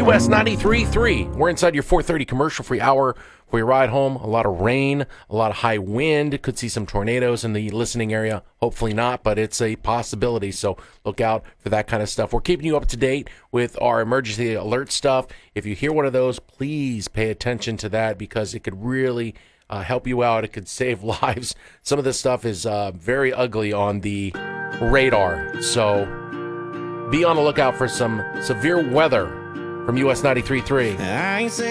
US 93.3. We're inside your 4:30 commercial-free hour for your ride home. A lot of rain, a lot of high wind. Could see some tornadoes in the listening area. Hopefully not, but it's a possibility, so look out for that kind of stuff. We're keeping you up to date with our emergency alert stuff. If you hear one of those, please pay attention to that because it could really help you out. It could save lives. Some of this stuff is very ugly on the radar, so be on the lookout for some severe weather from US 93.3.